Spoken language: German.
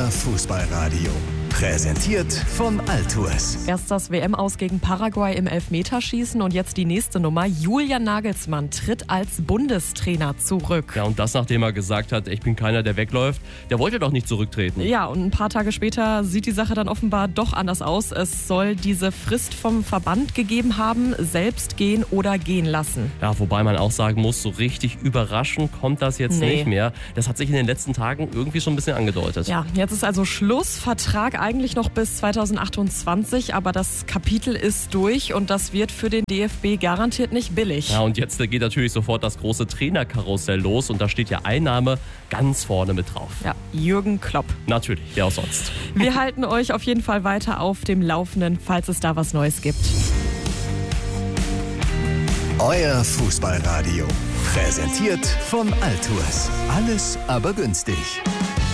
Euer Fußballradio. Präsentiert von Altours. Erst das WM-Aus gegen Paraguay im Elfmeterschießen und jetzt die nächste Nummer. Julian Nagelsmann tritt als Bundestrainer zurück. Ja, und das nachdem er gesagt hat, ich bin keiner, der wegläuft. Der wollte doch nicht zurücktreten. Ja, und ein paar Tage später sieht die Sache dann offenbar doch anders aus. Es soll diese Frist vom Verband gegeben haben, selbst gehen oder gehen lassen. Ja, wobei man auch sagen muss, so richtig überraschend kommt das jetzt nicht mehr. Das hat sich in den letzten Tagen irgendwie schon ein bisschen angedeutet. Ja, jetzt ist also Schluss. Vertrag eigentlich noch bis 2028, aber das Kapitel ist durch und das wird für den DFB garantiert nicht billig. Ja, und jetzt geht natürlich sofort das große Trainerkarussell los und da steht ja ein Name ganz vorne mit drauf. Ja, Jürgen Klopp. Natürlich, wer auch sonst. Wir halten euch auf jeden Fall weiter auf dem Laufenden, falls es da was Neues gibt. Euer Fußballradio. Präsentiert von Altours. Alles aber günstig.